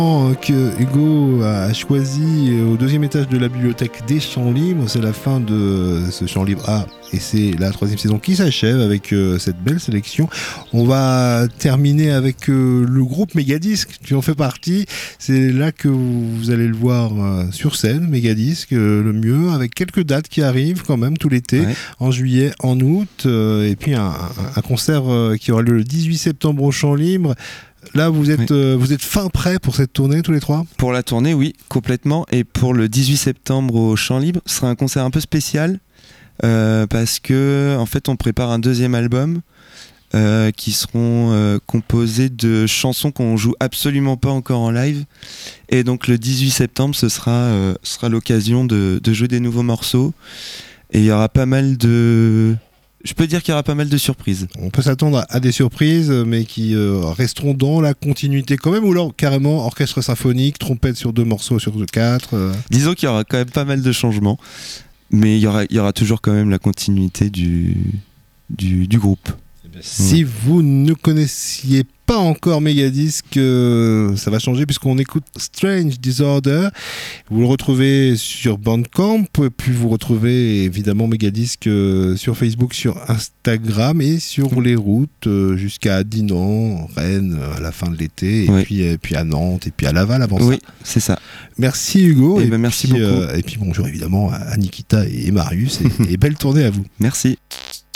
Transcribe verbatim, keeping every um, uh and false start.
Que Hugo a choisi au deuxième étage de la bibliothèque des Champs Libres. C'est la fin de ce Champ Libre A et c'est la troisième saison qui s'achève avec euh, cette belle sélection. On va terminer avec euh, le groupe Megadisc, tu en fais partie. C'est là que vous, vous allez le voir euh, sur scène, Megadisc, euh, le mieux, avec quelques dates qui arrivent quand même tout l'été, ouais. En juillet, en août, euh, et puis un, un, un concert euh, qui aura lieu le dix-huit septembre au Champ Libre. Là, vous êtes, oui. euh, vous êtes fin prêts pour cette tournée, tous les trois ? Pour la tournée, oui, complètement. Et pour le dix-huit septembre au Champ Libre, ce sera un concert un peu spécial euh, parce que, en fait, on prépare un deuxième album euh, qui seront euh, composés de chansons qu'on joue absolument pas encore en live. Et donc, le dix-huit septembre, ce sera, euh, ce sera l'occasion de, de jouer des nouveaux morceaux. Et il y aura pas mal de... Je peux dire qu'il y aura pas mal de surprises. On peut s'attendre à des surprises, mais qui euh, resteront dans la continuité quand même, ou alors carrément orchestre symphonique, trompette sur deux morceaux sur deux, quatre. Euh... Disons qu'il y aura quand même pas mal de changements, mais il y aura, il y aura toujours quand même la continuité du, du, du groupe. Si vous ne connaissiez pas encore Megadisc, euh, ça va changer puisqu'on écoute Strange Disorder. Vous le retrouvez sur Bandcamp, puis vous retrouvez évidemment Megadisc euh, sur Facebook, sur Instagram et sur les routes euh, jusqu'à Dinan, Rennes à la fin de l'été, et, oui. puis, et puis à Nantes, et puis à Laval avant oui, ça. Oui, c'est ça. Merci Hugo. Et, et, ben, merci puis, beaucoup. Euh, et puis bonjour évidemment à Nikita et Marius et, et belle tournée à vous. Merci.